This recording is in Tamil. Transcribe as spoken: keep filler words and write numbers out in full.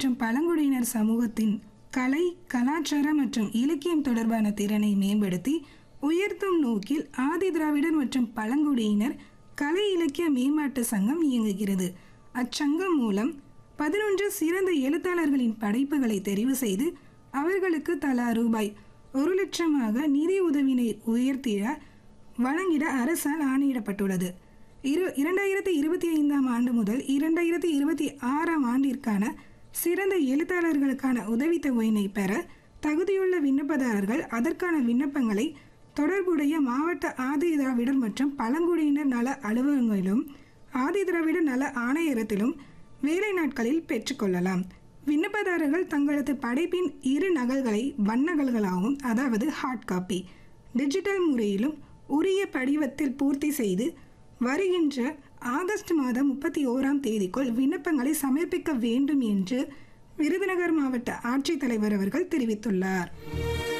மற்றும் பழங்குடியினர் சமூகத்தின் கலை, கலாச்சாரம் மற்றும் இலக்கியம் தொடர்பான திறனை மேம்படுத்தி உயர்த்தும் நோக்கில் ஆதி திராவிடர் மற்றும் பழங்குடியினர் கலை இலக்கிய மேம்பாட்டு சங்கம் இயங்குகிறது. அச்சங்கம் மூலம் பதினொன்று சிறந்த எழுத்தாளர்களின் படைப்புகளை தெரிவு செய்து அவர்களுக்கு தலா ரூபாய் ஒரு லட்சமாக நிதி உதவினை உயர்த்திட வழங்கிட அரசால் ஆணையிடப்பட்டுள்ளது. இரு இரண்டாயிரத்தி இருபத்தி ஐந்தாம் ஆண்டு முதல் இரண்டாயிரத்தி இருபத்தி ஆறாம் ஆண்டிற்கான சிறந்த எழுத்தாளர்களுக்கான உதவித்தொகையினை பெற தகுதியுள்ள விண்ணப்பதாரர்கள் அதற்கான விண்ணப்பங்களை தொடர்புடைய மாவட்ட ஆதி திராவிடர் மற்றும் பழங்குடியினர் நல அலுவலகங்களிலும் ஆதி திராவிடர் நல ஆணையரத்திலும் வேலை நாட்களில் பெற்றுக்கொள்ளலாம். விண்ணப்பதாரர்கள் தங்களது படைப்பின் இரு நகல்களை வண்ணகல்களாகவும், அதாவது ஹார்ட் காப்பி, டிஜிட்டல் முறையிலும் உரிய படிவத்தில் பூர்த்தி செய்து வருகின்ற ஆகஸ்ட் மாதம் முப்பத்தி ஓராம் தேதிக்குள் விண்ணப்பங்களை சமர்ப்பிக்க வேண்டும் என்று விருதுநகர் மாவட்ட ஆட்சித்தலைவர் அவர்கள் தெரிவித்துள்ளார்.